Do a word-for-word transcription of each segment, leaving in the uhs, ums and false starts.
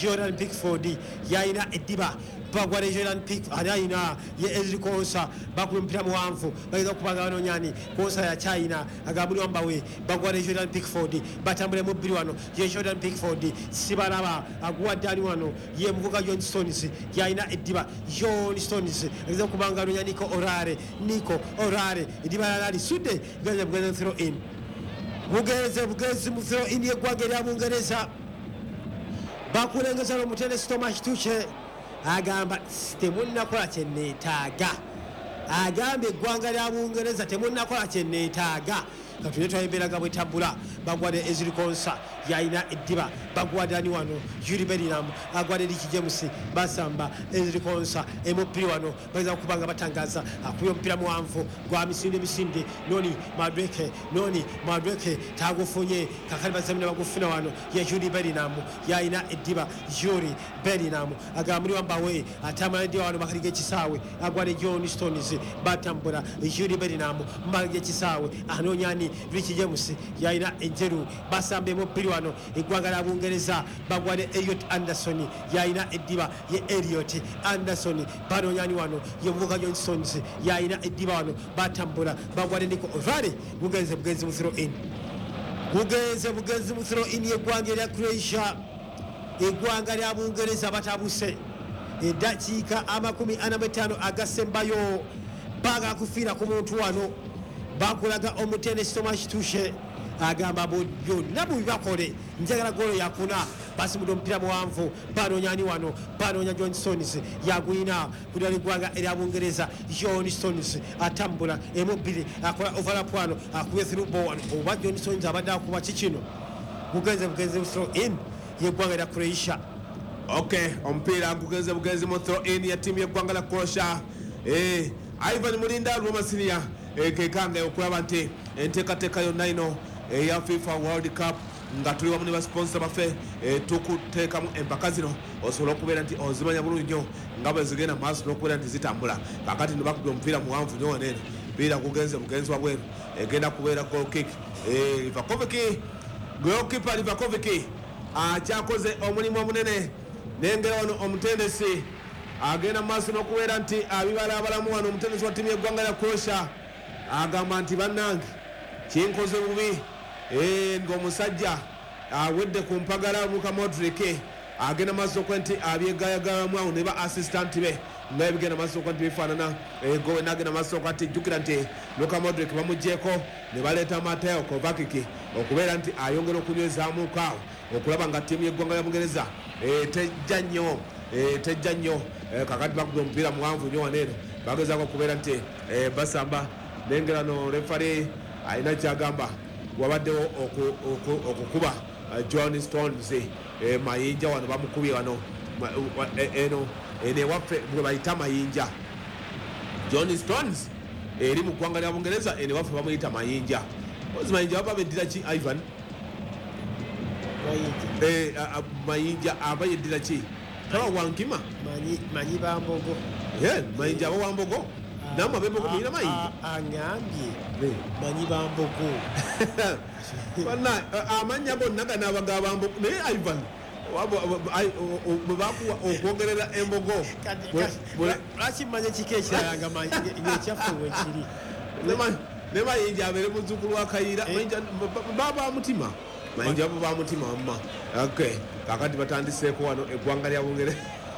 Jordan Pickford yaina ediba bagwale Jordan Pickford yaina ye Ezri Konsa bakumpira muwanvu bageza kubanga banonyani Konsa ya China agabuli wambawe bagwale Jordan Pickford batambule mu bbiri wano ye Jordan Pickford sibalaba aguwa dali wano ye muvuga John Stones yaina ediba John Stones ageza kubanga banonyani ko Orare Nico Orare ediba lali sude gaza bugeze throw in bugeze bugeze mu throw in ye gwagera Bungereza bakulengeza omutene Thomas Tuchel agamba temunnakola kye neetaaga agambe eggwanga lya Bungereza temunnakola kye neetaaga katule twayemberaga bwe tabula bagwade Ezri Konsa yaina ediba bagwade ani wano Jude Bellingham agwade Ricky James basamba Ezri Konsa emupira wano baza kubanga batangaza akuyo mpira muwanvu gwa misinde misinde noni Madweke noni Madweke tagufunye kakali bazamina bagufuna wano ya Jude Bellingham yaina ediba Jude Bellingham agamuri wambawe atama ndi wano makarige kisawe agwade John Stones batambula Jude Bellingham makarige kisawe anonyani Ricky James yaina enjeru basambe mupira wano eggwanga lya Bungereza bagwade Elliot Anderson yaina ediba ye Elliot Anderson banonyani wano ye muvuka John Stones yaina ediba wano batambula bagwade Nico Orare bugenze bugenze mu throw in bugenze bugenze mu throw in yeggwanga lya Croatia eggwanga lya Bungereza batabuse eddakiika amakumi ana mu ttaano agasembayo baga kufiira ku muntu wano bakulaga omutene Thomas Tuchel agamba byonna bubibakole njagala golo yakuna basimude omupira muwanvu banonyani wano banonya John Stones yagwina kudali gwanga erya Bungereza John Stones atambula emubiri akola overlap wano akuye through ball wano oba John Stones abadde akuba kikino bugenze bugenze throw in yeggwanga lya Croatia. Okay, ompira gugenze bugenze mu throw in ya timu yeggwanga lya Croatia. eh Ivan Mulinda Rwamasiria ekekanga okulaba nti enteekateeka yonna ino eya FIFA World Cup nga tuli wamu ne basponsor baffe tukuteekamu empaka zino osobola okubeera nti ozimanya bulungi nnyo nga bwe zigenda maaso n'okubeera nti zitambula kakati ne bakubya omupiira muwanvu nnyo waneeno mpiira gugenze mugenzi wabweru egenda kubeera goal kick. Livakovic goalkeeper Livakovic akyakoze omulimu omunene nengera wano omutendesi agenda maaso n'okubeera nti abibala abalamu wano omutendesi wa ttiimu y'eggwanga lya Croatia agamba nti bannange kinkoze bubi ng'omusajja awedde ku mpagala Luka Modric agenda maaso okwe nti abyegayagalamu awo ne ba assistant be nga ebigenda maaso okwe nti bifaanana gowe nagenda maaso okwe nti jjukira nti Luka Modric bamugjeeko ne baleeta Mateo Kovacic okubeera nti ayongera okunywezaamuuko awo okulaba nga ttiimu y'eggwanga lya Bungereza tejja nnyo tejja nnyo kakati bakubya omupiira muwanvu nnyo waneeno bagezaako okubeera nti basamba nengera no refari alina kyagamba wabaddewo okukuba John Stones mayinja wano bamukubye wano eno enewaffe bwe bayita mayinja John Stones eri mu ggwanga lya Bungereza enewaffe bamuyita mayinja ozi mayinja baba beddira ki Ivan mayinja aba yeddira ki taba wankima manyi bambogo mayinja aba wambogo nama bembogo muyina mayinja angambye manyi bambogo bana amanya gonna ganabaga bambogo naye Ivan bwe bakuwa okwogerera embogo lwaki mmanya kiko ekirala nga ekyaffe wekiri ne mayinja abeere muzzukulu wa Kayira baba mutima mayinja bo ba mutima wamma. Okay, kakati batandiseeko wano eggwanga lya Bungereza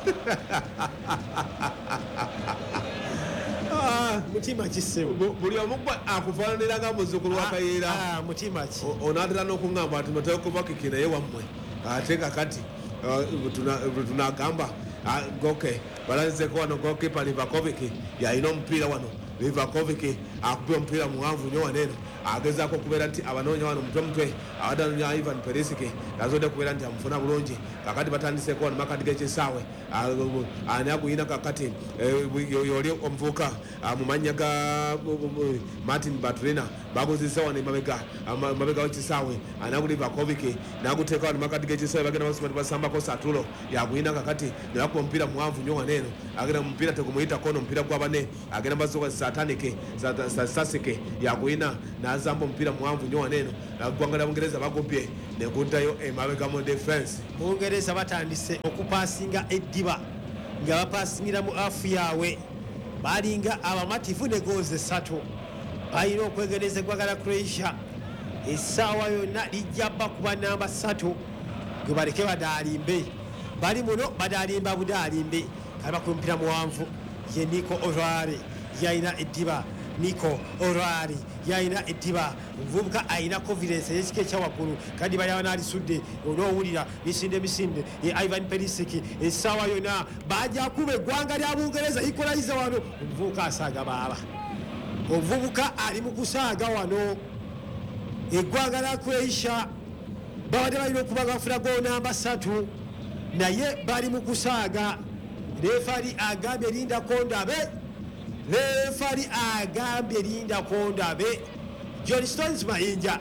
mutima kisebu buli omu akufaananira nga muzzukulu wa Kayira mutima ki onaatera n'okuŋŋamba ati Mateo Kovacic naye wammwe ate kakati tunagamba okay balanzeeko wano goalkeeper Livakovic yalina omupiira wano Livakovic akubye omupiira muwanvu nnyo waneeno agezaako okubeera nti abanoonya wano mutwe mutwe abadanoonya Ivan Perisic yazodde okubeera nti amufuna bulungi kakati batandiseeko wano makati g'ekisaawe ani aguyina kakati yoli omuvubuka mu mannya ga Martin Batrina baguzisa wano emabega mabega w'ekisaawe ani agu Livakovic n'aguteeka wano makati g'ekisaawe bagenda basoma basambako Satulo yaguyina kakati ne bakuba omupiira muwanvu nnyo waneeno agenda mu mupiira tegumuyitako ono omupiira gwa bane agenda basooka satanike Sasike yagwina n'azamba omupiira muwanvu nnyo wano eno eggwanga lya Bungereza bagobye ne guddayo emabega mu defense. Bungereza batandise okupaasinga eddiba nga bapaasingira mu afu yaabwe balinga abamatifu ne goozi essatu balina okwegereza eggwanga lya Croatia essaawa yonna lijja bakuba namba ssatu gwe baleke badaalimbe bali muno badaalimba budaalimbe kali bakuba omupiira muwanvu ye Nico O'Reilly yalina eddiba Nico O'Reilly yalina eddiba omuvubuka alina confidence ey'ekika ekyawaggulu kandi bali abanalisudde onoowulira misinde misinde ye Ivan Perisic essaawa yonna bajja kuba eggwanga lya Bungereza ikolayiza wano omuvubuka asaaga baaba omuvubuka ali mu kusaaga wano eggwanga lya Croatia babadde balina okuba bafuna gol namba ssatu naye bali mu kusaaga refari agambye linda kondabe refari agambye linda kondabe John Stones Mayinja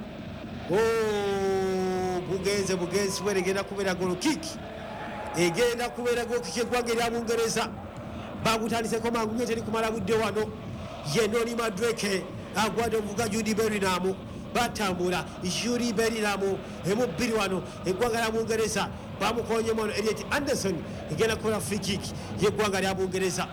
oh bugenze bugenzi bwe egenda kubeera golo kick egenda kubeera golo kick eggwanga erya Bungereza bagutandiseko mangu nnyo teri kumala budde wano ye Noni Madueke agwadde omuvuga Jude Bellingham batambula Jude Bellingham emubbiri wano eggwanga lya Bungereza bamukonyemu wano Elliot Anderson egenda kubeera free kick yeggwanga lya Bungereza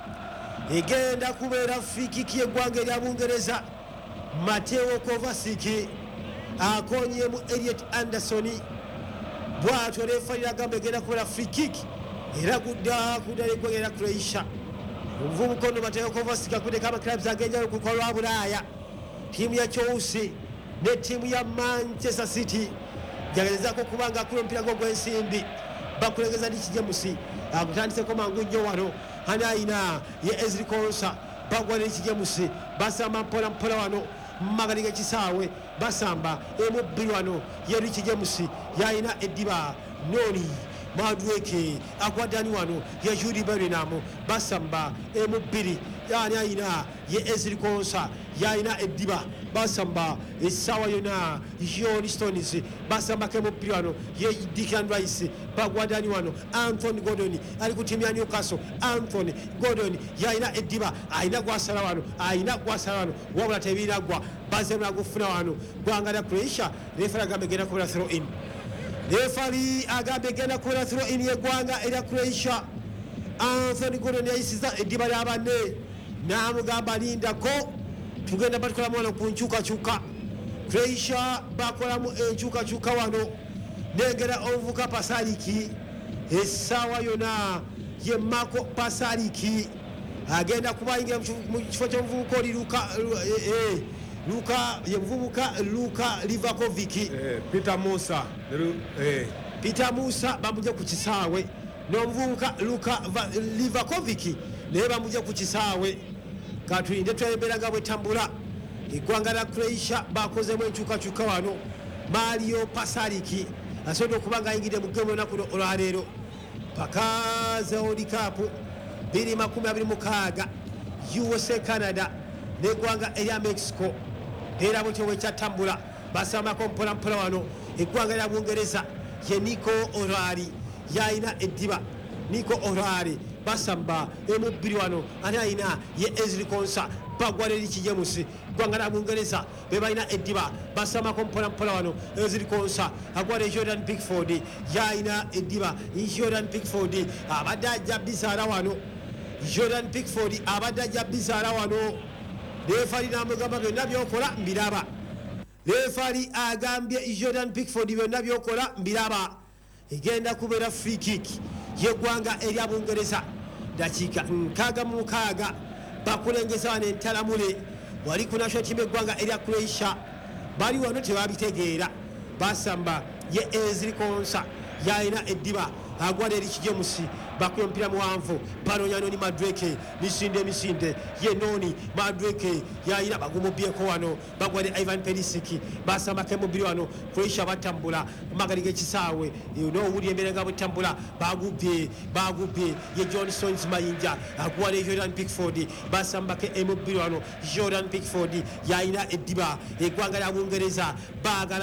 egenda kubeera free kick yeggwanga erya Bungereza Mateo Kovacic akonyemu Elliot Anderson bwatyo refari agamba egenda kubeera free kick era gudda kuddala eggwanga erya Croatia omuvubuka ono Mateo Kovacic akuddeko amaclubs agenjalo ku lwa Bulaaya ttiimu ya Chelsea ne ttiimu ya Manchester City jagezaako kubanga akula omupiira gw'ogw'ensimbi bakulengeza Rich James agutandiseko mangu nnyo wano hanayina ye Ezri Konsa bagwa Rich James basamba mpola mpola wano mumagali g'ekisaawe basamba emubbiri wano ye Rich James yalina eddiba Noni Madueke agwaddani wano ye Jude Bellingham basamba emubbiri yani ayina ye Ezri Konsa yalina eddiba basamba essaawa yonna John Stones basambako emubbiri wano ye Declan Rice bagwaddani wano Anthony Gordon ali ku ttiimu ya Newcastle Anthony Gordon yalina eddiba alina gwasala wano alina gwasala wano wabula tebiragwa bazemula gufuna wano gwanga lya Croatia refari agamba egenda kubeera throw in refari agamba egenda kubeera throw in yeggwanga erya Croatia Anthony Gordon yayisiza eddiba lya banne n'amugamba lindako tugenda batukolamu wano ku nkyukakyuka Croatia bakolamu enkyukakyuka wano nengera omuvuka Pasalic essaawa yonna ye Marco Pasalic agenda kubayingira mu kifo ky'omuvubuka oli Luka Luka ye muvubuka Luka Livakovic Peter Musa Peter Musa bamujja ku kisaawe n'omuvubuka Luka Livakovic naye bamujja ku kisaawe katulinde twembeera nga bwetambula eggwanga lya Croatia bakozemu enkyukakyuka wano Mario Pasalic asobodde okuba nga ayingidde mu gemu olunaku olwaleero paka za World Cup bbiri makumi abiri mukaaga U S A Canada n'eggwanga erya Mexico era bwetyo bwekyatambula basambako mpola mpola wano eggwanga lya Bungereza ye Nico O'Reilly yalina eddiba Nico O'Reilly basamba emubbiri wano ani ayina ye Ezri Konsa bagwa Rich James gwanga lya Bungereza be balina eddiba basambako mpola mpola wano Ezri Konsa agwale Jordan Pickford yalina eddiba Jordan Pickford abadde ajja bisaala wano Jordan Pickford abadde ajja bisaala wano refari n'amugamba byonna byokola mbiraba refari agambye Jordan Pickford byonna byokola mbiraba egenda kubeera free kick yeggwanga erya Bungereza dakiika nkaaga mu mukaaga bakulengeza wano entalamule wali ku national team eggwanga erya Croatia bali wano tebabitegeera basamba ye Ezri Konsa yalina eddiba agwala Rich James bakuba omupiira muwanvu banoonya Noni Madueke misinde misinde ye Noni Madueke yalina bagumubyeko wano bagwale Ivan Perisic basambako emubbiri wano Croatia batambula magali g'ekisaawe n'owulira embeera nga bwetambula bagubye bagubye ye John Stones Mayinja agwala Jordan Pickford basambako emubbiri wano Jordan Pickford yalina eddiba eggwanga lya Bungereza baagala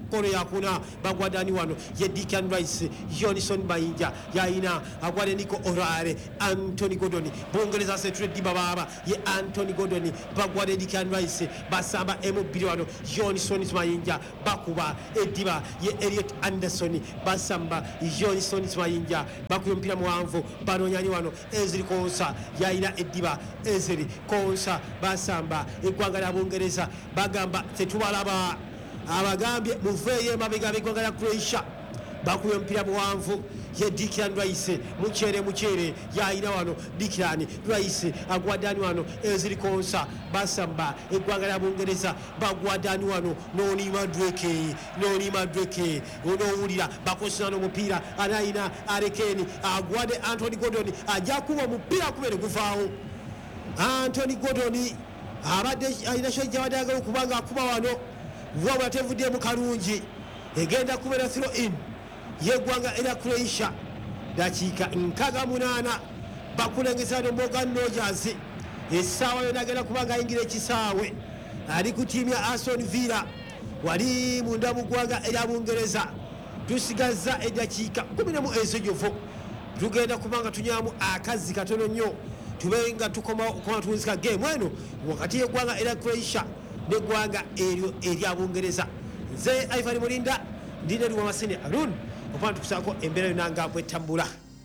golo yakuna bagwadani wano ye Declan Rice Johnson Bayinja yaina agwade Nico Orare Anthony Gordon Bungereza Central Dibaba ye Anthony Gordon bagwade Declan Rice basamba emubiri wano Johnson Bayinja bakuba ediba ye Elliot Anderson basamba Johnson Bayinja bakuyo mpira muwanvu banonyani wano Ezri Konsa yaina ediba Ezri Konsa basamba eggwanga lya Bungereza bagamba tetubalaba abagambye muveye mabega bigwanga lya Croatia bakuyo mpira muwanvu ye Declan Rice muchere muchere yaina wano Declan Rice agwadani wano Ezri Konsa basamba eggwanga lya Bungereza bagwadani wano Noni Madweke Noni Madweke onowulira bakosana omupira anaina arekeni agwade Anthony Gordon ajja kuba mupira kubere guvaawo Anthony Gordon abadde alina shojja wadagala okubanga akuba wano wabula tevudde mu kalungi egenda kubeera throw in yeggwanga era Croatia dakiika nkaga munaana bakulengezano Morgan Rogers essaawa yona agenda kubanga ayingira ekisaawe ali ku tiimu ya Aston Villa wali munda mu ggwanga erya Bungereza tusigazza eddakiika kumi n'emu ezijovu tugenda kubanga tunywamu akazzi katono nnyo tube nga tukoma okoma tuwunzika game eno wakati yeggwanga erya Croatia neggwanga eryo erya Bungereza nze Ivan Mulinda ndine Luwa Masini Arun opana tukusaako embeera yonna nga bwetambula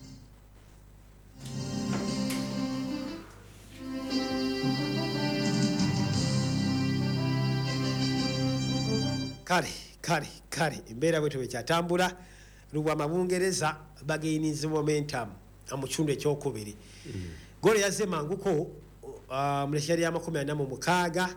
kale kale kale embeera bwetyo bwekyatambula Luwa Mabungereza bagayiniza momentum mu kitundu ekyokubiri golo yazze manguko uh, mulekera lya makumi ana mu mukaaga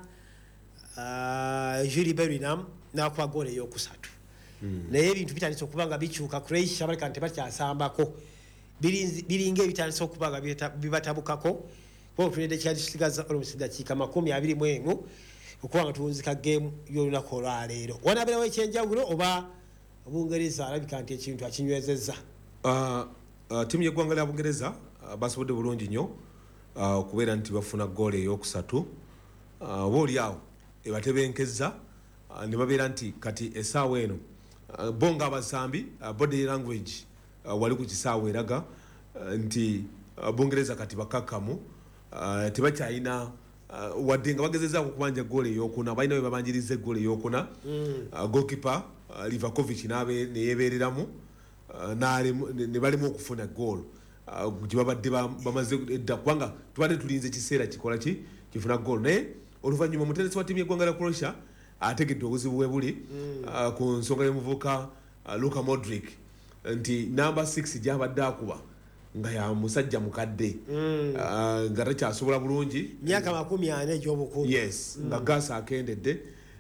uh, Julie Bellingham n'akuba golo ey'okusatu mm. naye ebintu bitandise okuba nga bikyuka Croatia baleka nti bakyasambako biringa ebitandise okuba nga bibatabukako kuba tulidde kyali kisigaza almost eddakiika makumi abiri mu emu okuba nga tuwunzika game y'olunaku olwaleero wanabeerawo ekyenjawulo oba Bungereza alabika nti ekintu akinywezezza uh, uh, tiimu y'eggwanga lya Bungereza uh, basobodde bulungi nnyo okubeera uh, nti bafuna goolo ey'okusatu uh, booli awo ebatebenkezza uh, ne babeera nti kati essaawa eno uh, bo nga abasambi uh, body language uh, wali ku kisaawa eraga uh, nti uh, Bungereza kati bakakkamu uh, tebakyalina uh, wadde nga bagezezaako okubanja goolo ey'okuna balina we babanjiriza eggoolo ey'okuna mm. uh, goalkeeper uh, Livakovic neyebeereramu uh, ne balimu okufuna goolo gye babadde bamaze edda kubanga tubadde tulinze kiseera kikola ki kifuna goal naye oluvannyuma omuteresi wa ttiimu y'eggwanga lya Croatia ategedde obuzibu bwe buli ku nsonga y'omuvubuka Luka Modric nti namba six gy'abadde akuba nga ya musajja mukadde nga takyasobola bulungi myaka makumi ana egy'obukulu yes nga gaasa akendedde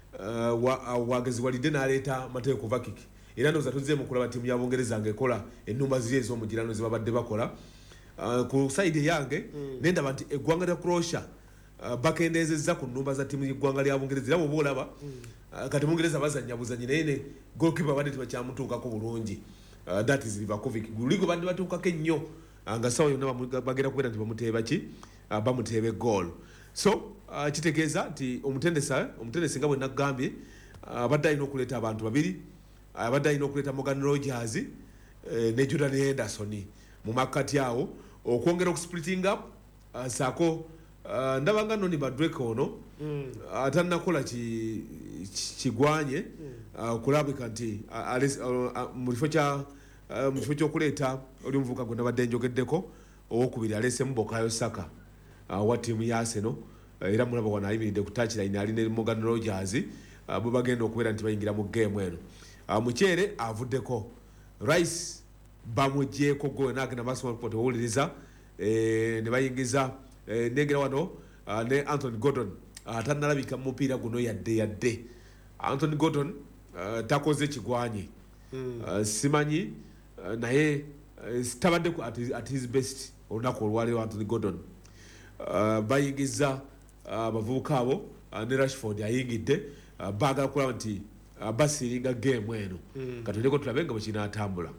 wagezi n'aleeta Mateo Kovacic era ndoza tuzze mu kulaba tiimu ya Bungereza ng'ekola ennumba ziri ez'omugirano ze babadde bakola uh, ku side yange mm. nendaba nti eggwanga lya Croatia uh, bakendeezezza ku nnumba za tiimu y'eggwanga lya Bungereza era bw'oba olaba mm. uh, kati Bungereza bazannya buzanyi naye ne goalkeeper badde tebakyamutuukako bulungi uh, that is Livakovic guli gwe badde batuukako ennyo uh, nga sawa yonna bagenda kubeera nti bamuteeba ki uh, bamuteebe goal so uh, kitegeeza nti omutendesa omutendesi nga bwe naggambye uh, badde alina okuleeta abantu babiri abadde alina okuleeta Morgan Rogers eh, ne Jordan Henderson mu makkati awo okwongera okusplitting up uh, saako uh, ndaba nga Noni Madweke ono mm. atannakola kigwanye mm. uh, kulabika nti uh, uh, mu kifo kya uh, mu kifo ky'okuleeta oli omuvubuka gwe nabadde njogeddeko owokubiri aleesemu Bukayo Saka uh, wa ttiimu ya Arsenal uh, era mulaba wano ayimiridde ku touchline ali ne Morgan Rogers uh, bwe bagenda okubeera nti bayingira mu game eno Uh, mukyere avuddeko Rice bamugjeeko gwe nagenda Maxwell Pot owuliriza eh, ne bayingiza eh, negera wano uh, ne Anthony Gordon uh, tannalabika mu mupiira guno yadde yadde Anthony Gordon uh, takoze kigwanye mm. uh, simanyi uh, naye uh, tabadde at, at his best olunaku olwaleero Anthony Gordon uh, bayingiza abavubuka uh, abo uh, ne Rashford ayingidde uh, baagala kulaba nti Uh, basiringa game eno mm. katuleko tulabe nga bwe kinaatambula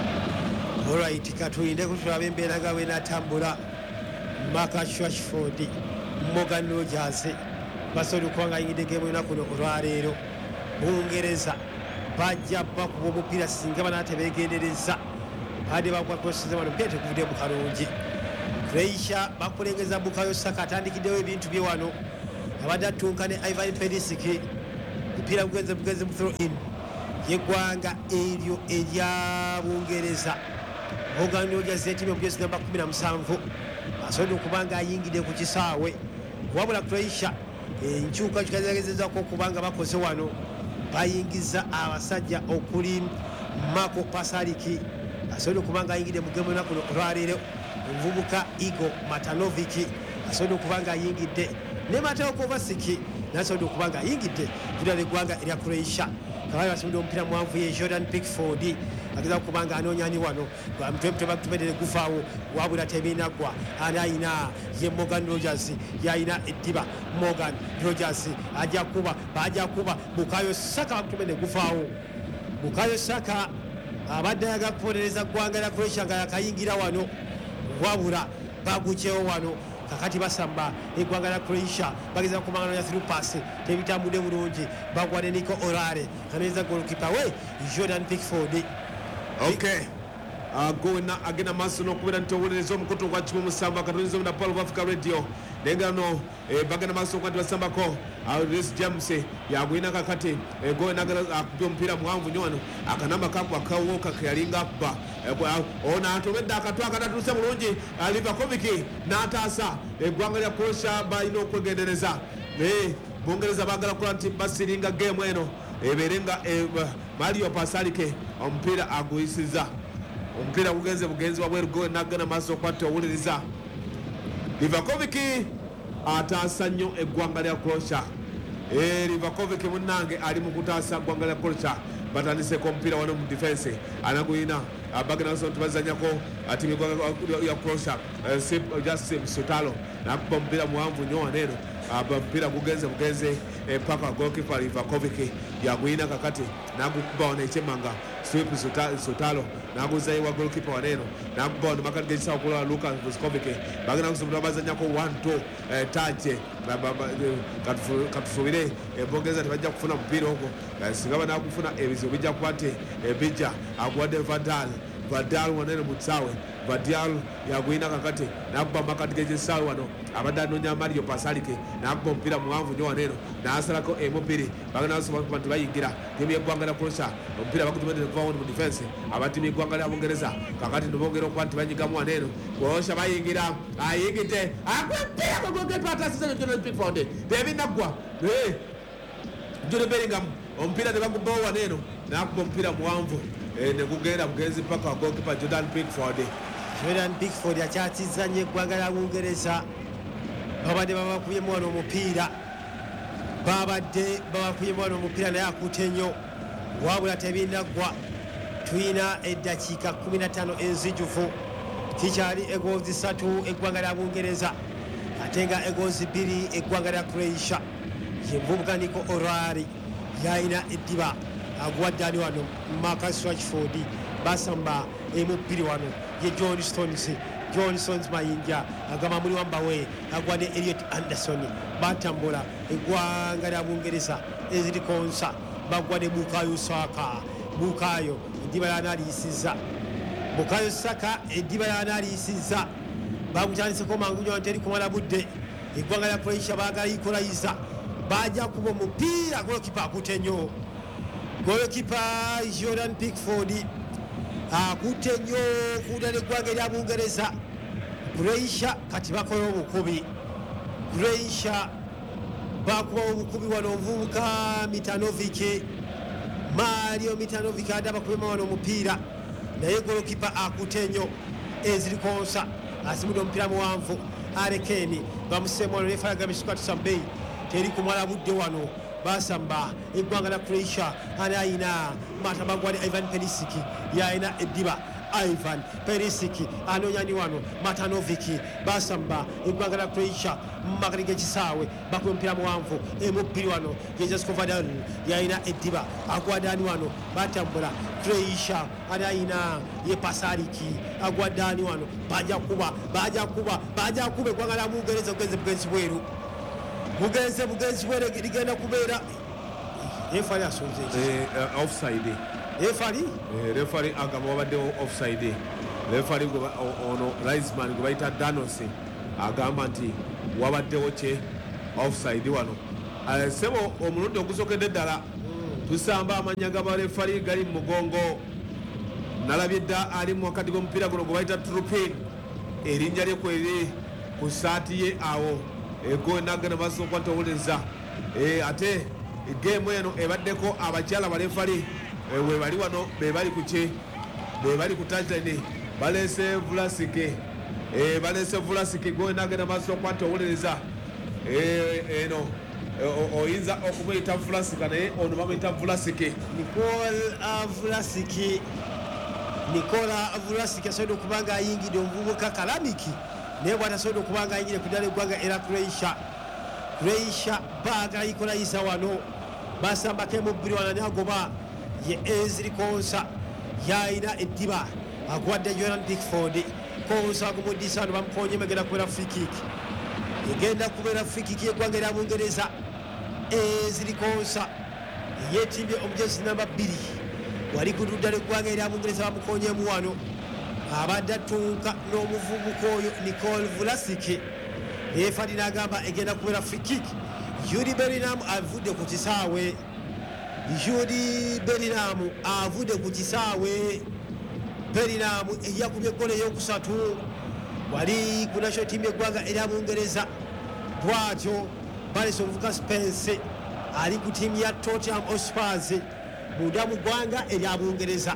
alright katuyinde kutulabe embeera nga bwe naatambula Marcus Rashford Morgan Rogers basobola okuba nga ayingidde geemu olunaku luno olwaleero. Bungereza bajja bakuba omupiira singa banaate beegendereza badde bagwa kwesiza wano omupiira teguvudde mu kalungi. Croatia bakulengeza Bukayo Saka atandikiddewo ebintu bye wano abadde attunka ne Ivan Perisic. Omupiira bugenze bugenze mu throw in yeggwanga eryo erya Bungereza. Morgan Rogers yetimye omujezi namba kumi na musanvu asobodde okuba nga ayingidde ku kisaawe wabula Croatia enkyukakyuka zegezezaako okuba nga bakoze wano bayingiza abasajja okuli Marko Pasalic asobodde okuba nga ayingidde mu geemu olunaku olwaleero. Omuvubuka Igor Matanovic asobodde okuba nga ayingidde ne Mateo Kovacic nasobodde okuba nga ayingidde tudala eggwanga erya Croatia. Kabali basumidde omupiira muwanvu ye Jordan Pickford ageza okuba nga anoonyani wano mutwe bakutumedere gufaawo wabula tebinaggwa. Ani ayina ye Morgan Rogers yayina eddiba. Morgan Rogers ajja kuba bajja kuba Bukayo Saka bakutumedere gufaawo. Bukayo Saka abadde ayaga kuponereza ggwanga lya Croatia nga yakayingira wano wabula bagukyewo wano kakati basamba eggwanga lya Croatia bageza kumangano ya through pass tebitambudde bulungi bagwa ne Nico Orare kaneza goalkeeper we Jordan Pickford. Okay. Uh, going agenda maaso n'okubeera nti owuliriza omukutu gwa kimu musanvu akatonyiza mu Napoli of Africa Radio nenga no eh, bagenda maaso okwati basambako uh, Reece James yagwina kakati eh, going agenda akubye omupiira muwanvu nnyo wano akanamba kaku akawoka keyalinga akuba eh, ono atomedde akatwa akatatuse bulungi uh, Livakovic n'ataasa eggwanga lya Croatia balina okwegendereza. eh, Bungereza baagala kukola nti basiringa geemu eno ebeere nga eh, Mario Pasalic omupiira aguyisiza. Omupiira gugenze bugenzi wabweru gowe nagana maaso okwati owuliriza. Livakovic ataasa nnyo eggwanga lya Croatia. Eh, Livakovic munnange ali mu kutaasa eggwanga lya Croatia. Batandiseko omupiira wano mu defense anaguyina bagenda nti bazanyako timu ya Croatia Justin Sotalo nakuba omupiira muwanvu nnyo waneeno omupiira gugenze bugenze paka goalkeeper Livakovic yaguyina kakati nagukuba wano ekyemmanga Sweep Sotalo naguzayo wa goalkeeper waneeno nakuba wano makati gekisawo kulwa Luka Vuskovic bagenda kusubira bazanyako one two tache katufubire Bungereza tebajja kufuna mupiira ogwo singa banakufuna ebizibu bijja kuba nti bijja aguwadde Vadal Vadal wanene mu kisaawe Vadal yagwina kakati nakuba makati gekisaawe wano abadde anoonya Mario Pasalic nakuba omupiira muwanvu nnyo waneeno n'asalako emubiri bagenda basobola nti bayingira tiimu y'eggwanga lya Croatia omupiira bagutumedde kuvawo mu defense abatiimu y'eggwanga lya Bungereza kakati nibongera okuba nti banyigamu waneeno Croatia bayingira ayingidde akwepiira gogogepa atasize Jordan Pickford tebinaggwa Jude Bellingham omupiira tebagubawo waneeno nakuba omupiira muwanvu negugenda bugenzi paka wa goalkeeper Jordan Pickford. Jordan Pickford akyatizza nnyo eggwanga lya Bungereza babadde babakubyemu wano omupiira babadde babakubyemu wano omupiira naye akutte nnyo wabula tebinaggwa. Tuyina eddakiika kumi na ttaano enzijufu kikyali egoozi ssatu eggwanga lya Bungereza ate nga egoozi bbiri eggwanga lya Croatia. Ye muvubuka Nico Orari yayina eddiba aguwadde ani wano Marcus Rashford basamba emubbiri wano ye John Stones John Stones mayinja agamba muli wambawe agwa ne Elliot Anderson batambula eggwanga lya Bungereza ezirikonsa bagwa ne Bukayo Saka Bukayo eddiba yanaliisiza Bukayo Saka eddiba yanaliisiza bagutandiseko mangu nnyo nteri kumala budde eggwanga lya Croatia baagala ikolayiza bajja kuba omupiira goalkeeper akutte nnyo. Goalkeeper Jordan Pickford akutte nnyo kuddala eggwanga erya Bungereza. Croatia kati bakola obukubi. Croatia bakuba obukubi wano omuvubuka Mitanovic Mario Mitanovic adde abakubemu wano omupiira naye goalkeeper akutte nnyo ezirikonsa asimudde omupiira muwanvu Arekeni bamuseemu wano refaya gamisukatusambeyi teri kumala budde wano basamba eggwanga lya Croatia ani ayina matabagwade Ivan Perisic yayina eddiba Ivan Perisic anonyani wano Matanovic basamba eggwanga lya Croatia mumakati g'ekisaawe bakuba omupiira muwanvu emubbiri wano Jesus Kovadal yalina eddiba agwaddaani wano batambula Croatia ani ayina ye Pasariki agwaddaani wano bajja kuba bajja kuba bajja kuba eggwanga lya Bungereza bugenze bugenzi bweru bugenze bugenzi bweru ligenda kubeera refari asonze offside refari refari agamba wabaddewo offside refari ono Reisman gwe bayita Danos agamba nti wabaddewo kye offside wano sebo omulundi ogusokedde ddala tusamba amanya g'abarefari gali mu mugongo nalabye dda ali mu wakati g'omupiira guno gwe bayita Trupin erinnya lye kweri ku saati ye awo ego nagenda maaso okwata owuliriza ate geemu eno ebaddeko abakyala barefari we bali wano be bali ku kye be bali ku touchline balese Vulasike balese Vulasike go nagenda maaso okwata owuliriza eno oyinza okumuyita Vulasika naye ono bamuyita Vulasike Nikola Vulasike Nikola Vulasike asobola okuba nga ayingidde omuvubuka Kalamiki naye bw'atasobola okuba nga ayingidde ku ddala eggwanga era Croatia Croatia baagala yikola yisa wano basambako emubbiri wano nagoba ye Ezri Konsa yayina eddiba agwadde Jordan Pickford Konsa agumuddisa wano bamukonye bagenda kubeera free kick egenda kubeera free kick y'eggwanga erya Bungereza Ezri Konsa yeetimbye omujezi namba bbiri wali ku ludda lw'eggwanga erya Bungereza bamukonyemu wano abadde atunka n'omuvubuka oyo Nicole Vulasike refari n'agamba egenda kubeera free kick. Jude Bellingham avudde ku kisaawe Jude Bellingham avudde ku kisaawe Bellingham eyakubye gole ey'okusatu wali ku national team y'eggwanga erya Bungereza bw'atyo balese omuvubuka Spence ali ku tiimu ya Tottenham Hotspur munda mu ggwanga erya Bungereza.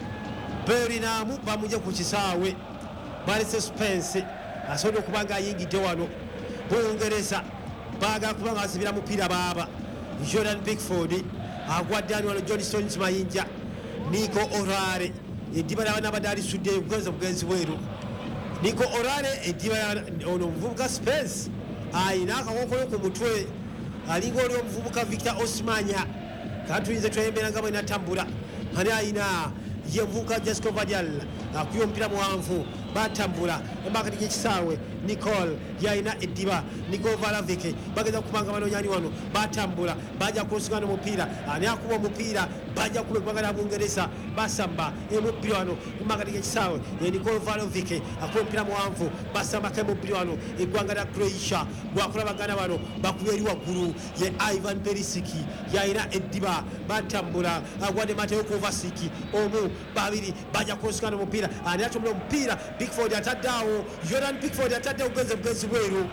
Bellingham bamuje ku kisaawe balese Spence asobodde okuba nga ayingidde wano Bungereza baagala kuba nga asibira mupiira baaba Jordan Pickford agwaddani wano John Stones Mayinja Nico Orare eddiba ly'abaana abadde alisudde bugenze bugenzi bweru Nico Orare eddiba ono omuvubuka Spence ayina akakokoyo ku mutwe alinga oli omuvubuka Victor Osimanya katuyinza tweyembera nga bwe natambula ani ayina ye muvubuka Jessica Vadial akuye omupiira muwanvu batambula emakati g'ekisaawe Nicole yayina eddiba Nicole Valavike bageza kubanga banonyani wano batambula bajja kusigana omupiira ani akuba omupiira bajja kuba eggwanga lya Bungereza basamba emupiira wano emakati g'ekisaawe ye Nicole Valavike akuba omupiira muwanvu basambako emupiira wano eggwanga lya Croatia gwakulabagana wano bakuba eri waggulu ye Ivan Perisic yayina eddiba batambula agwadde Mateo Kovacic omu babiri bajja kusigana omupiira ani atumula omupiira Pickford ataddeawo Jordan Pickford ataddeawo bugenze bugenzi bweru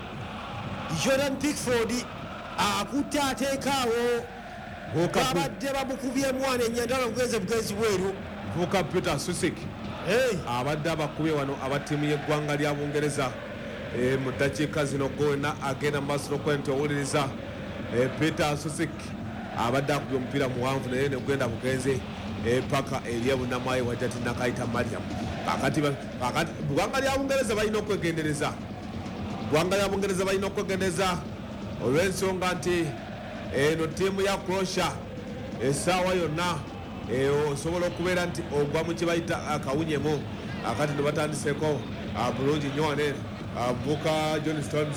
Jordan Pickford akutte ateekaawo babadde bamukubyemu wano ennyandala bugenze bugenzi bweru vuka Peter Susik abadde abakubye wano abatiimu y'eggwanga lya Bungereza mu ddakiika zino gona agenda maaso n'okwenta owuliriza Peter Susik abadde akubye omupiira muwanvu naye negwenda bugenze paka eri ebunamwayi wajjati nakayita Mariam kakati ggwanga lya Bungereza balina okwegendereza ggwanga lya Bungereza balina okwegendereza olw'ensonga nti eno ttiimu ya Croatia essaawa yonna osobola okubeera nti ogwa mu kye bayita akawunyemu akati ne batandiseko bulungi nnyo wane avuka John Stones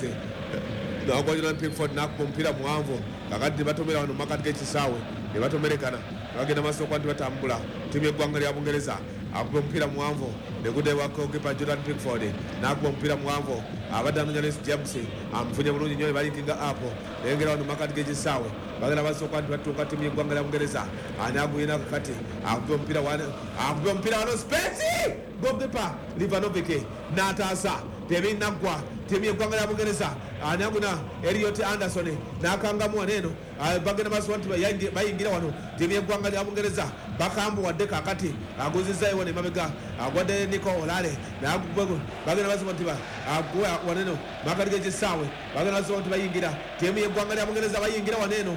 nagwa Jordan Pickford nakuba omupiira muwanvu kakati ne batomera wano mumakati g'ekisaawe ne batomerekana bagenda maaso okwa nti batambula ttiimu y'eggwanga lya Bungereza akuba omupiira muwanvu neguddewa goalkeeper Jordan Pickford nakuba omupiira muwanvu abadde anonya Reece James amufunye bulungi nnyo ebalinkinga apo nengera wano mumakati g'ekisaawe bagenda maaso okwa nti batuuka ttiimu y'eggwanga lya Bungereza ani aguyina kakati akuba omupiira akuba omupiira wano Spence goalkeeper Livanovic n'ataasa tebinaggwa ttiimu y'eggwanga lya Bungereza ani aguna Elliot Anderson n'akangamu wano eno bagenda maaso nti bayingira wano ttiimu y'eggwanga lya Bungereza bakambuwadde kakati aguzizzayo wano emabega agwadde Nico Orare bagenda maaso nti aguwa wano eno makati g'ekisaawe bagenda maaso nti bayingira ttiimu y'eggwanga lya Bungereza bayingira wano eno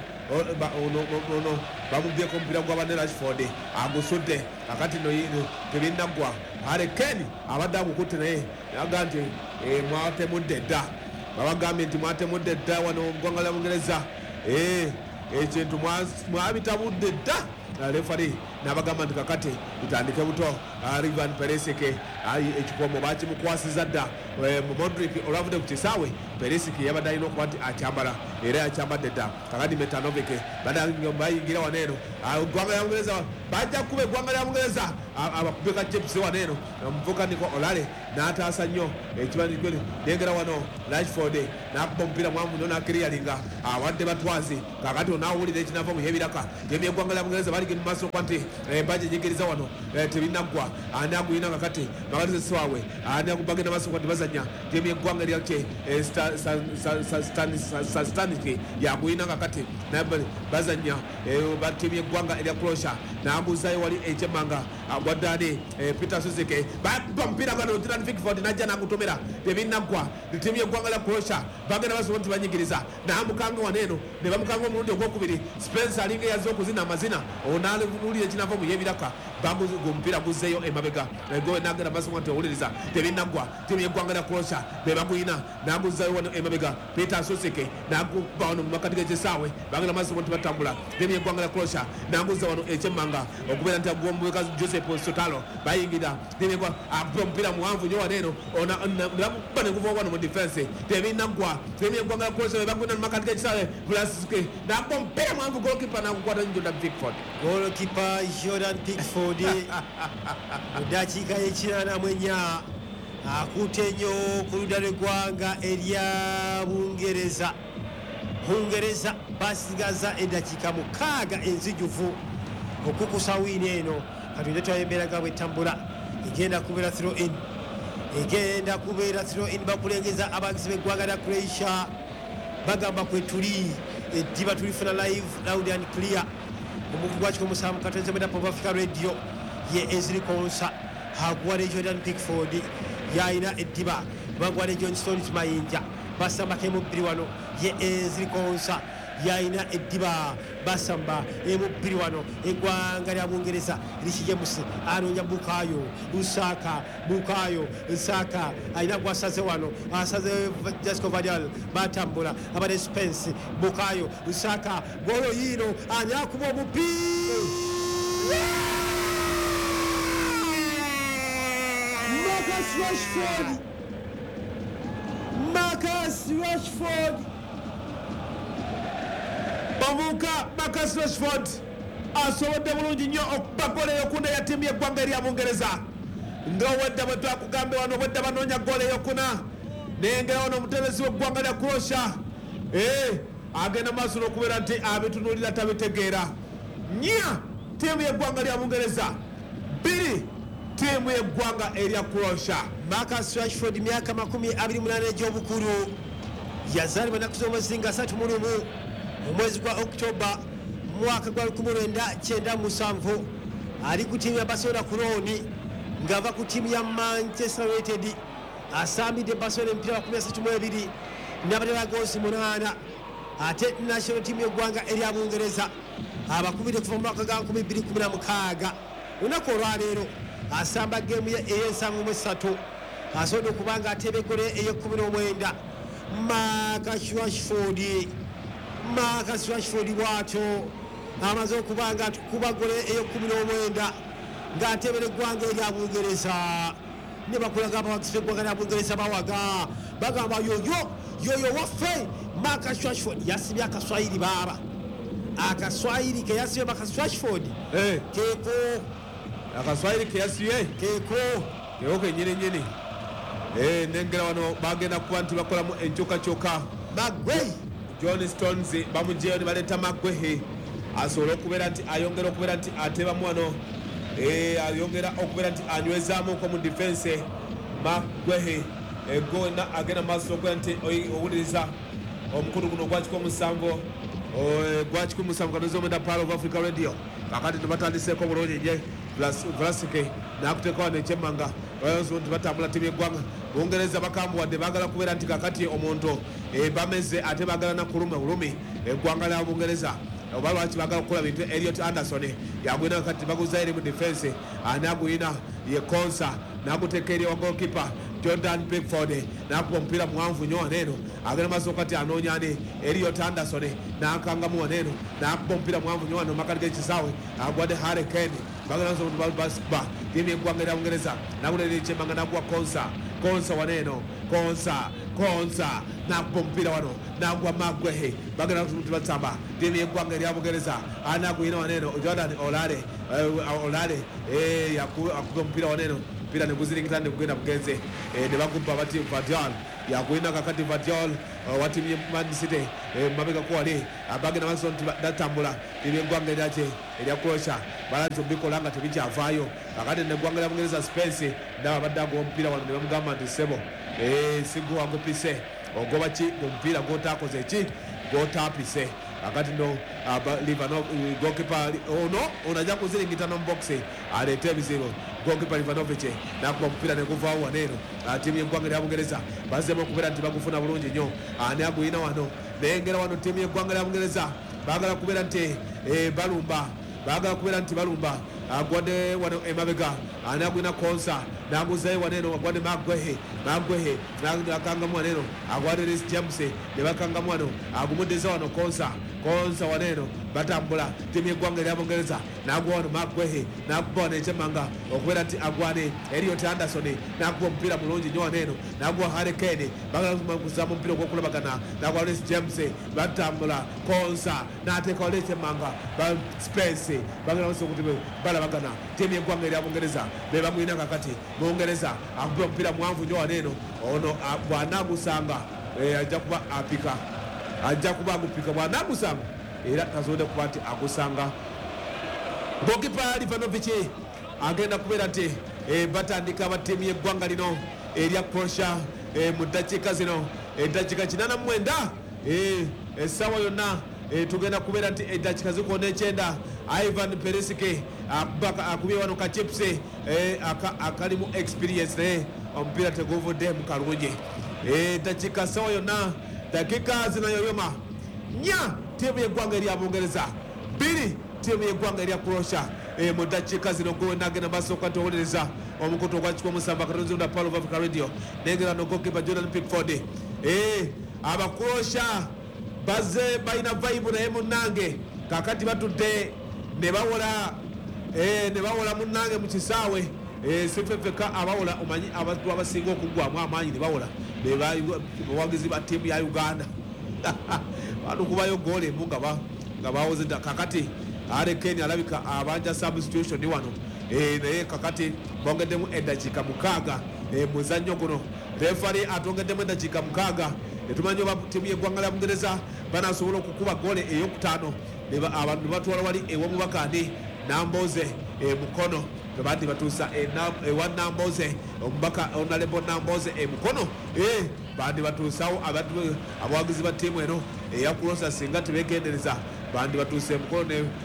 ono bamubyeko omupiira gwa banne Rashford agusudde kakati no tebinaggwa Harry Kane abadde akukutte naye naga nti mwatemudde dda babagambye nti mwatemudde dda wano mu ggwanga lya Bungereza ekintu mwabitabudde dda refari n'abagamba nti kakati bitandike buto. Ivan Perisic ekikomo bakimukwasiza dda Modric olwavudde ku kisaawe Perisic yabadde alina okuba nti akyambala era yakyambadde dda kakati Metanovic bayingira wano eno eggwanga lya Bungereza bajja kuba eggwanga lya Bungereza abakube ka chips wano eno omuvuka Nico Olale n'ataasa nnyo ekibanjiko nengera wano Rashford n'akuba omupiira mwanvu nnyo n'akiriyalinga awadde batwazi kakati onaawulira ekinava mu yebiraka ttiimu y'eggwanga lya Bungereza baligenda mu maaso kwa nti embajja enyigiriza wano tebinaggwa ani aguyina kakati magaliza eswawe ani agubagenda maaso kwa nti bazanya ttiimu y'eggwanga lyake Stanley yaguyina kakati bazanya ttiimu y'eggwanga erya Croatia n'ambuzayo wali ekyemmanga agwaddaani Peter Suzike baba mupiira gano Dylan Pickford najja n'agutomera tebinaggwa ttiimu y'eggwanga lya Croatia bagenda basobola nti banyigiriza n'amukanga wano eno ne bamukanga omulundi ogwokubiri Spencer alinga yazze okuzina amazina onaalulira ekinava mu yebiraka omupiira guzzeeyo emabega gowe nagenda maaso nti owuliriza tebinaggwa ttiimu y'eggwanga lya Croatia be baguyina n'aguzzayo wano emabega Peter Suzike n'aguba wano mu makati g'ekisaawe bagenda maaso nti batambula ttiimu y'eggwanga lya Croatia n'aguzza wano ekyemmanga okubeera nti agomubeka Joseph Sotalo bayingira ttiimu aguba omupiira muwanvu nnyo wano eno nebakuba neguva wano mu defense tebinaggwa ttiimu y'eggwanga lya Croatia be baguyina mu makati g'ekisaawe Plasike n'aguba omupiira muwanvu golokipa n'agukwata Jordan Pickford golokipa Jordan Pickford mu ddakiika y'ekinaana mu ennya akutte nnyo ku ludda lw'eggwanga erya Bungereza. Bungereza basigaza eddakiika mukaaga enzijuvu okukusa wiini eno katonda twayembeeraga bw'ettambula egenda kubeera throw in egenda kubeera throw in bakulengeza abagizi b'eggwanga lya Croatia bagamba kwe tuli eddiba tulifuna live loud and clear omukugu gwakiko omusanvu katonze mu Dapper of Africa Radio ye Ezri Konsa agwale Jordan Pickford yayina eddiba bagwale John Stones Mayinja basamba kemubbiri wano ye Ezri Konsa yayina eddiba basamba emubbiri wano eggwanga lya Bungereza Rishi James anoonya Bukayo Nsaka Bukayo Nsaka alina gwasaze wano asaze Jasco Vadial batambula abade Spence Bukayo Nsaka golo yino anyakuba omupiira Marcus Rashford Marcus Rashford bavuka Marcus Rashford asobodde bulungi nnyo okubagola eyokuna ya ttiimu y'eggwanga erya Bungereza ng'owedda bwe twakugambe wano obwedda banoonya gola eyokuna nengera wano omutebesi w'eggwanga lya Croatia agenda maaso n'okubeera nti abitunuulira tabitegeera nnya ttiimu y'eggwanga lya Bungereza bbiri ttiimu y'eggwanga erya Croatia. Marcus Rashford myaka makumi abiri munaana egy'obukulu yazaalibwa ennaku z'omwezi asatu mu lumu omwezi gwa October mwaka gwa lukumi lwenda kyenda musanvu ali ku ttiimu ya Barcelona Kuroni ng'ava ku ttiimu ya Manchester United asambidde Barcelona emipiira makumi asatu mu ebiri n'abatera goosi munaana ate national ttiimu y'eggwanga erya Bungereza abakubidde kuva mu mwaka ga nkumi bbiri kumi na mukaaga olunaku olwaleero asamba geemu ye ey'ensanvu mu esatu asobodde okuba nga ateebekole ey'ekkumi n'omwenda Marcus Rashford Marcus Rashford bw'atyo amaze okuba nga akuba gole ey'ekkumi n'omwenda ng'ateebera eggwanga erya Bungereza ne bakulaga abawagizi b'eggwanga lya Bungereza bawaga bagamba yoyo yoyo waffe Marcus Rashford yasibye akaswayiri baaba akaswayiri ke yasibye Marcus Rashford keeko akaswayiri ke yasibye keeko keeko kenyini nyini nengera wano bagenda kuba nti bakolamu enkyukakyuka bagwe John Stones bamujeyo ne baleeta Magwehe asobola okubeera nti ayongera okubeera nti ateebamu wano ayongera okubeera nti anywezaamu nko mu defense Magwehe egona agenda maaso okubeera nti owuliriza omukulu guno gwakiko omusanvu gwakiko omusanvu kanoza omwenda Dapper of Africa Radio kakati tebatandiseeko bulungi nje Vlasike nakuteeka wano ekyemmanga bayonzo nti batambula ttiimu y'eggwanga Bungereza bakambuwadde baagala kubeera nti kakati omuntu bameze ate baagala nakuluma ulumi eggwanga lya Bungereza oba lwaki baagala okukola bintu Elliot Anderson yagwina kakati baguza eri mu defense ani aguyina ye Konsa nakuteeka eri wa goalkeeper Jordan Pickford nakuba omupiira muwanvu nnyo waneeno agenda maaso kati anoonya ani Elliot Anderson nakangamu waneeno nakuba omupiira muwanvu nnyo wano makkati g'ekisaawe agwadde Harry Kane bagenda basiba tiimu y'eggwanga erya Bungereza nakuleera ekyemmanga nakuwa Konsa Konsa waneeno Konsa Konsa nakuba omupiira wano nagwa Magwehe bagenda basamba tiimu y'eggwanga erya Bungereza anagwina waneeno Jordan Olale Olale akuba omupiira waneeno mpira neguzirikita negugenda bugenze ne bakuba bati Vadiol yakwina kakati Vadiol wa tiimu ya Man City mabega kuwali abagenda maaso nti datambula tiimu y'eggwanga eryaki erya Croatia balanze obikola nga tebikyavaayo kakati neggwanga lya Bungereza Spence ndaba badde agwa omupiira wano ne bamugamba nti sebo sigo agupise ogoba ki omupiira gwotaakoze ki gwotapise akati no Livanov goalkeeper ono ono ajja kuziringita n'omuboxi aleeta ebizibu goalkeeper Livanovic nakuba omupiira neguvaawo waneeno tiimu y'eggwanga erya Bungereza bazzeemu okubeera nti bagufuna bulungi nnyo ani aguyina wano nengera wano tiimu y'eggwanga erya Bungereza baagala kubeera nti balumba baagala kubeera nti balumba agwadde wano emabega ani agwina Konsa naguzayo waneeno agwadde Magwehe Magwehe nakangamu waneeno agwadde Reece James ne bakangamu wano agumuddeza wano Konsa Konsa waneeno batambula tiimu y'eggwanga erya Bungereza nagwa wano Magwehe nakuba wano ekyemmanga okubeera nti agwane Elliot Anderson nakuba omupiira mulungi nnyo waneeno nagwa Harry Kane bagala kuzaamu omupiira ogw'okulabagana nagwa Reece James batambula Konsa n'ateekawo ekyemmanga Spence bagala okuti balabagana tiimu y'eggwanga erya Bungereza be bamwina kakati Bungereza akuba omupiira muwanvu nnyo waneeno ono bw'anaagusanga ajja kuba apika ajja kuba agupika bw'anaagusanga era tasobodde kuba nti agusanga goalkeeper Livanovic agenda kubeera nti batandika abatiimu y'eggwanga lino erya Croatia mu ddakiika zino eddakiika kinaana mu mwenda essaawa yonna tugenda kubeera nti eddakiika zikoona ekyenda Ivan Perisic akubye wano kachipsi akalimu experience naye omupiira teguvudde mu kalungi eddakiika ssaawa yonna dakiika zinayoyoma nya tiimu y'eggwanga erya Bungereza bbiri tiimu y'eggwanga erya Croatia mu ddakiika zino gwe nagenda basooka towolereza omukutu ogwa kikumi musamba katonzi unda Paul of Africa Radio nengera no goalkeeper Jordan Pickford aba Croatia bazze balina vibe naye munnange kakati batudde ne bawola ne bawola munnange mu kisaawe sifefeka abawola omanyi abantu abasinga okugwamu amaanyi ne bawola bebawagizi ba tiimu ya Uganda bantu kubayo goole emu nga bawoze kakati Harry Kane alabika abanja substitution wano naye kakati bongeddemu eddakiika mukaaga muzannyo guno refari atongeddemu eddakiika mukaaga netumanyi oba tiimu y'eggwanga lya Bungereza banasobola okukuba goole eyokutaano abantu batwala wali ew'omubaka ani Namboze emukono tebandi batuusa ewa Namboze omubaka Honorable Namboze emukono bandi batuusawo abawagizi ba tiimu eno eya Croatia singa tebegendereza bandi batuuse emukono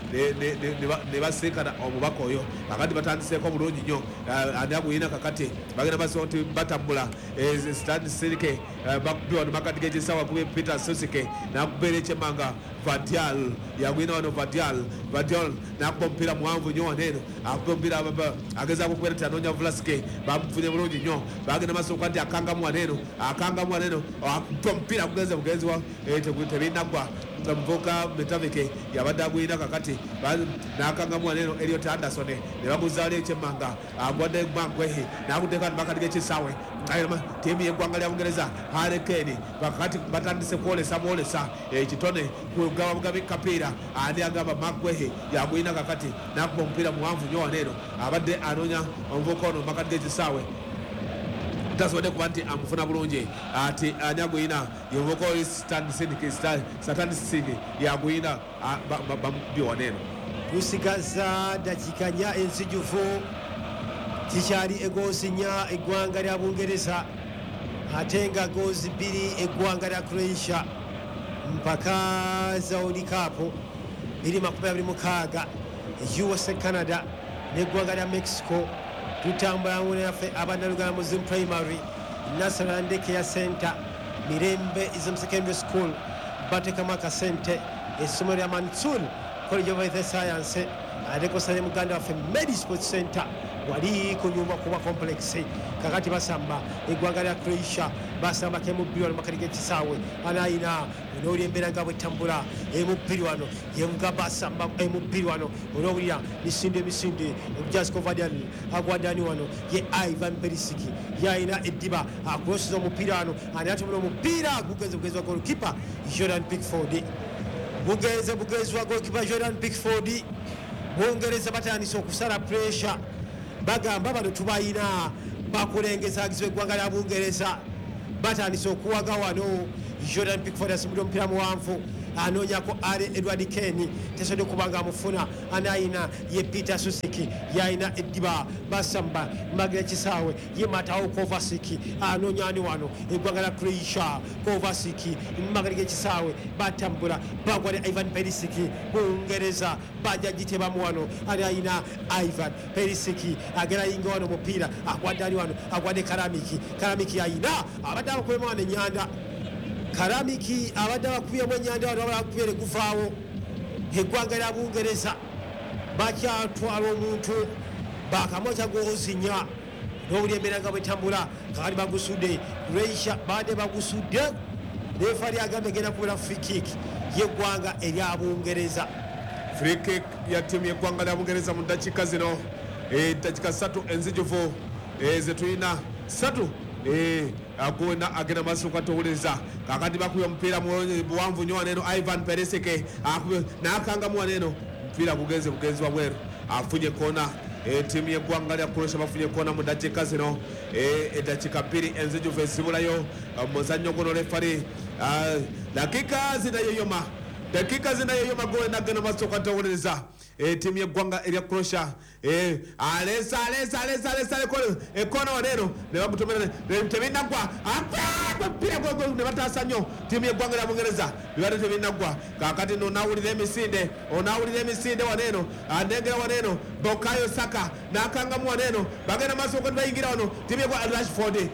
ne basinkana omubaka oyo kakati batandiseeko bulungi nnyo ani aguyina kakati bagenda basobola nti batambula Stan Sirike bakubi wano makati g'ekisaawa kubi Peter Sosike nakubeera ekyemmanga Vadial yagwina wano Vadial Vadial nakuba omupiira muwanvu nnyo waneeno akuba omupiira agezaako okubeera nti anoonya Vlasic bamufunye bulungi nnyo bagenda basooka nti akangamu waneeno akangamu waneeno akuba omupiira agugenze bugenziwa tebinaggwa omuvubuka Metavike yabadde agwina kakati nakangamu waneeno Elliot Anderson ne bamuzaala ekyemmanga agwadde Magwehe nakuteeka makati g'ekisaawe tiimu y'eggwanga lya Bungereza Harry Kane kakati batandise kwolesa bwolesa ekitone kugaba bugabi kapiira ani agamba Magwehe yagwina kakati nakuba omupiira muwanvu nnyo waneeno abadde anoonya omuvubuka ono makati g'ekisaawe tasobodde kuba nti amufuna bulungi ati ani agwina yomuvubuka oli Satan Singh yagwina bamubye waneeno tusigaza dakiika nnya ensijufu kikyali egoozi nnya eggwanga lya Bungereza ate nga goozi bbiri eggwanga lya Croatia mpaka za World Cup biri makumi abiri mukaaga U S A Canada n'eggwanga lya Mexico tutambula ng'ono yaffe abannaluganda Muslim Primary National Daycare Center Mirembe Islam Secondary School bateekamu akasente essomero lya Mansour College of Health Science ate kosale muganda waffe Medi Sports Center wali ku nyumba kuba complex kakati basamba eggwanga lya Croatia basamba kemubbiri wano makati g'ekisaawe anayina onoowulira embeera nga bwetambula emubbiri wano yemuga basamba emubbiri wano onoowulira misinde emisinde Jaskovadan agwadani wano ye Ivan Perisic yayina eddiba akulosiza omupiira wano ani atumula omupiira gugenze bugezi wa goalkeeper Jordan Pickford bugenze bugezi wa goalkeeper Jordan Pickford Bungereza batandise okusala pressure bagamba bano tubayina bakulengeza agizwe eggwanga lya Bungereza batandise okuwaga wano Jordan Pickford asibula omupiira muwanvu anoonyako ale Edward Kane tesobodde okubanga amufuna anayina ye Peter Susiki yayina eddiba basamba magira kisaawe ye Matao Kovacic anoonyani wano eggwanga lya Croatia Kovacic magira g'ekisaawe batambula bagwa ne Ivan Perisic Bungereza bajja gitebamu wano anayina Ivan Perisic agera yinga wano omupiira agwadde ali wano agwadde Karamiki Karamiki yayina abadde abakulemu wano ennyanda Karamiki abadde bakubyeemu ennyanda wano abakubye gufaawo eggwanga lya Bungereza bakyatwala omuntu bakamwokya gwozinya n'obuli embeera nga bwetambula kakati bagusudde Croatia badde bagusudde refari agambye egenda kubeera free kick yeggwanga erya Bungereza free kick ya timu yeggwanga lya Bungereza mu ddakiika zino eddakiika ssatu enzijuvu zetulina ssatu agona agenda maaso katowuliriza kakati bakubye omupiira muwanvu nnyo waneeno Ivan Perisic n'akangamu waneeno omupiira gugenze bugenzi wabweru afunye koona tiimu yeggwanga lya Croatia bafunye koona mu ddakiika zino eddakiika bbiri enzijuvu esibulayo muzannyo guno refari dakiika zinayoyoma dakiika zinayoyoma gona agenda maaso katowuliriza tiimu yeggwanga erya Croatia alesa alesa alesa alesa ekona waneeno ne bamutomera tebinagwa mpira ne bataasa nnyo tiimu yeggwanga lya Bungereza bibadde tebinagwa kakati nonaawulira emisinde onaawulira emisinde waneeno anengera waneeno Bukayo Saka n'akangamu waneeno bagenda maaso okoti bayingira wano tiimu yeggwanga Rashford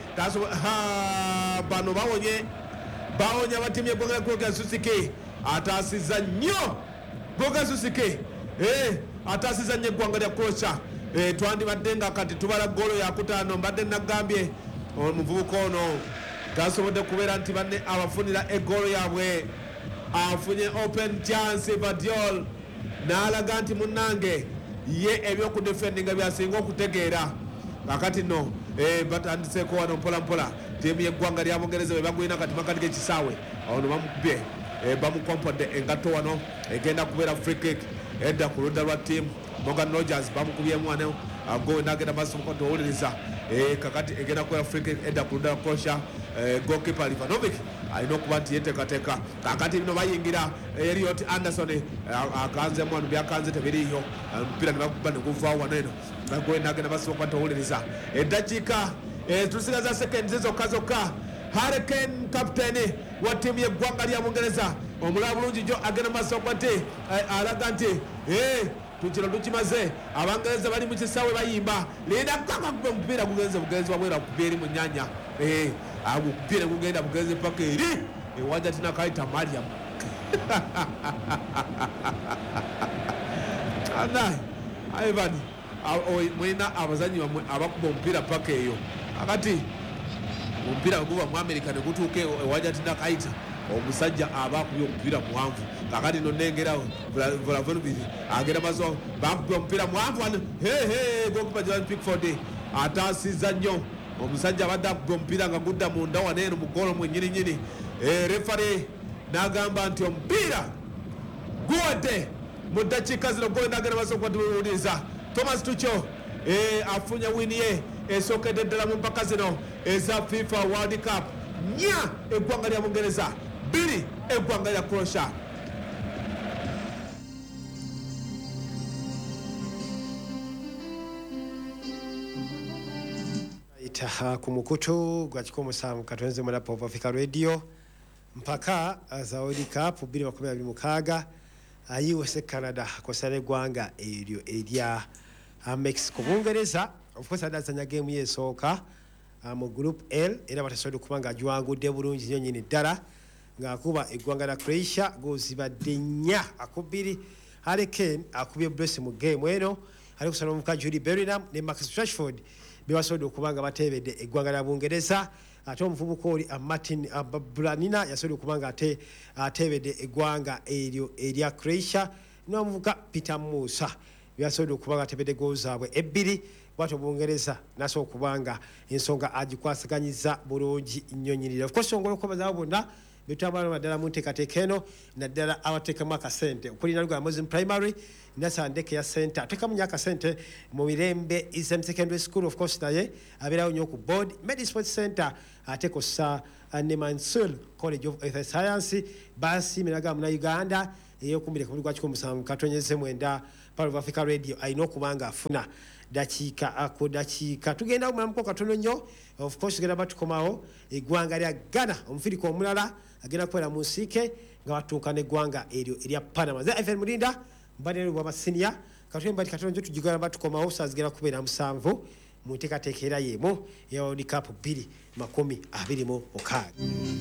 bano bawonye bawonye abatiimu yeggwanga lya Croatia Susiki ataasiza nnyo Goga Susiki ataasiza nnyo eggwanga lya Croatia twandibadde nga kati tubala golo yakutaano mbadde nagambye omuvubuka ono tasobodde kubeera nti banne abafunira egolo yaabwe afunye open chance Badiol n'alaga nti munnange ye ebyokudefendinga byasinga okutegeera kakati no batandiseko wano mpola mpola tiimu yeggwanga lya Bungereza bwe bagwina kati makati g'ekisaawe ono bamukubye bamukompodde engatto wano egenda kubeera free kick edda ku ludda lwa tiimu Morgan Rogers bamukubyemu wano ago nagenda maaso okutowuliriza kakati egenda kubeera free kick edda ku ludda lwa Croatia goalkeeper Livanovic alina okuba nti yeteekateeka kakati bino bayingira Elliot Anderson akanzemu wano byakanze tebiriiyo omupiira ne bakuba ne guvaawo wano eno ago nagenda maaso okutowuliriza eddakiika tusigaza seconds zokka zokka Harry Kane kapiteeni wa tiimu yeggwanga lya Bungereza omulaba bulungi jo agenda maaso okwati alaga nti tukino tukimaze Abangereza bali mu kisaawe bayimba linda kakakuba omupiira gugenze bugenzi wabwera akubye eri mu nnyanja agukubye ne gugenda bugenzi paka eri ewanja tina kayita Mariam ana Ivan mwina abazanyi bamwe abakuba omupiira paka eyo akati omupiira guba mu America ne gutuuka ewanja tina kayita omusajja aba akubye omupiira muwanvu kakati nonengera Vlahovic agenda maaso bakubye omupiira muwanvu wano goalkeeper Jordan Pickford ataasiza nnyo omusajja abadde akubye omupiira nga gudda munda waneeno mu goolo mwennyini nnyini refari n'agamba nti omupiira guwadde mu ddakiika zino goolo n'agenda maaso okuwuliriza Thomas Tuchel afunye wini ye esookedde ddala mu mpaka zino eza FIFA World Cup nnya eggwanga lya Bungereza bbiri eggwanga lya Croatia itaha ku mukutu gwa kikomo musanvu katonze mu Pop Africa Radio mpaka za World Cup bbiri makumi abiri mukaaga ayiwese Canada kosala eggwanga eryo erya Mexico. Bungereza of course adazanya game yesooka mu group L era batasobola kubanga ajwangudde bulungi nnyo nnyini ddala ng'akuba eggwanga lya Croatia gozibadde nnya akubiri Harry Kane akubye Blessing mu game eno ali kusana omuka Jude Bellingham ne Marcus Rashford bebasobodde okubanga bateebedde eggwanga lya Bungereza ate omuvubuka oli Martin Bulanina yasobodde okubanga ate ateebedde eggwanga eryo erya Croatia n'omuvubuka Peter Musa byasobodde okubanga ateebedde goal zaabwe ebbiri bw'atyo Bungereza nasobola okubanga ensonga agikwasiganyiza bulungi nnyo nnyirira of course ongolo okuba zaabo bonna betwabala naddala mu nteekateeka eno naddala abateekamu akasente okulina Lugala Muslim Primary nasandeke ya center atekamu nya akasente mu Mirembe Eastern Secondary School of course naye abeerawo nnyo ku board Medi Sports Center ate kossa ne Mansour College of Earth Science basi minaga mu Uganda eyokumbire ku lugwa kiko musanvu katonyeze mwenda Power of Africa Radio ayina okubanga afuna dakiika ako dakiika tugenda omulamuko katono nnyo of course genda batukomawo eggwanga lya Ghana omufiriko omulala agenda kukwera mu nsiike nga batuuka n'eggwanga eryo erya Panama ze Ivan Mulinda mbadde bwa masinia katwe mbali katono nnyo tujigana batukomawo saa zigenda kubeera musanvu mu nteekateeka era y'emu eya World Cup bbiri makumi abiri mu mukaaga.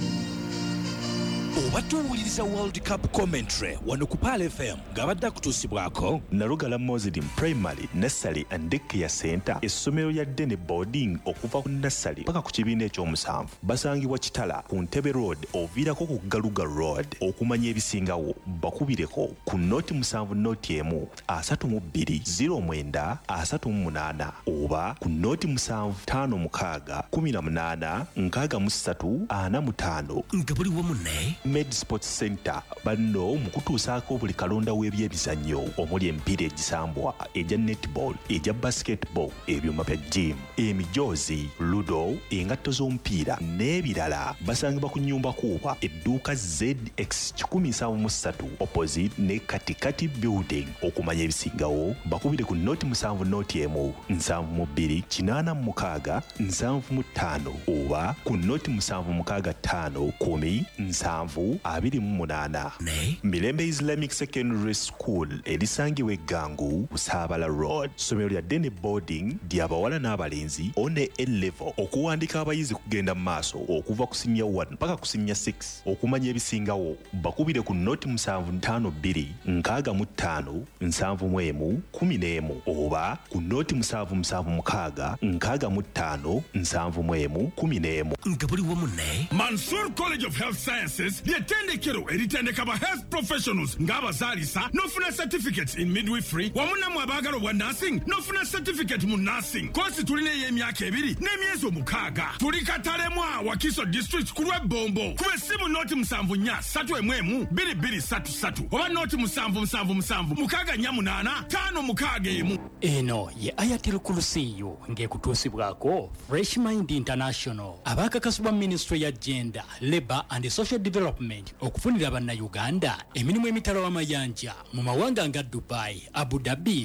Obatuwuliriza World Cup commentary wano ku Pal F M ngabadde kutuusibwako Nalugala Muslim Primary Nursery and Daycare Center essomero lya Dene Boarding okuva ku nursery paka ku kibiina ekyomusanvu basangibwa Kitala ku Ntebe Road oviirako ku Galuga Road okumanya ebisingawo bakubireko ku noti musanvu noti emu asatu mu bbiri ziro mwenda asatu mu munaana oba ku noti musanvu ttaano mukaaga kumi na munaana nkaaga mu ssatu ana mu ttaano nga buli wamu ne Med Sports Center banno mu kutuusaako buli kalonda w'ebyebizannyo omuli emipiira egisambwa egya netball egya basketball ebyuma bya gym emijoozi ludo engatto z'omupiira n'ebirala basangibwa ku nnyumba kuuba edduuka Z X kikumi nsanvu mu ssatu opposite ne katikati building okumanya ebisingawo bakubire ku noti musanvu noti emu nsanvu mu bbiri kinaana mu mukaaga nsanvu mu ttaano oba ku noti musanvu mukaaga ttaano kumi nsanvu abiri mu munaana ne Mirembe Islamic Secondary School erisangibwa Eggangu Saabala Road somero lya Dene Boarding ly'abawala n'abalenzi one A-level okuwandika abayizi kugenda mu maaso okuva ku senior one mpaka ku senior six okumanya ebisingawo bakubire ku noti musanvu ttaano bbiri nkaaga mu ttaano nsanvu mu emu kumi n'emu oba ku noti musanvu musanvu mukaaga nkaaga mu ttaano nsanvu mu emu kumi n'emu nga buli wamu ne Mansour College of Health Sciences ly'ettendekero eritendeka ba health professionals ng'abazaalisa n'ofuna certificates in midwifery wamu nammwe abaagala obwa nursing n'ofuna certificate mu nursing kosi tulina ey'emyaka ebiri n'emyezi omukaaga tuli Katalemwa Wakiso district ku lw'ebbombo kuba essimu nooti musanvu nnya ssatu emu emu bbiri bbiri ssatu ssatu oba nooti musanvu musanvu musanvu mukaaga nnya munaana ttaano mukaaga emu. Eno ye Ayatel Kulusiyo ng'ekutuusibwako Fresh Mind International abaakakasibwa Ministry ya Gender, Labour and Social Development okufunira bannayuganda emirimu emitalo w'amayanja mu mawanga nga Dubai, Abu Dhabi,